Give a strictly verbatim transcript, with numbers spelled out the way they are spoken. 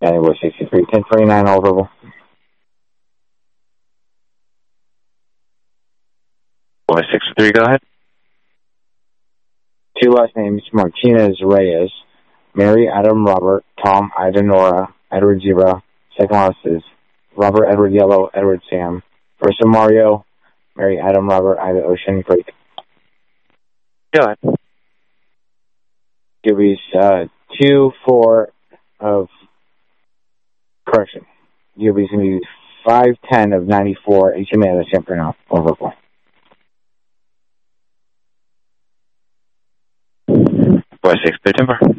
County Boy sixty-three, ten twenty-nine, all verbal. Boy sixty-three, go ahead. Two last names, Martinez Reyes, Mary Adam Robert, Tom Ida Nora, Edward Zebra. Second last is Robert Edward Yellow, Edward Sam. First of Mario, Mary Adam Robert, Ida Ocean Creek. Go ahead. Gibby's uh, two, four of, correction. Gibby's going to be five, ten of ninety-four, H M A the San Fernando, over. Boy six, third timber.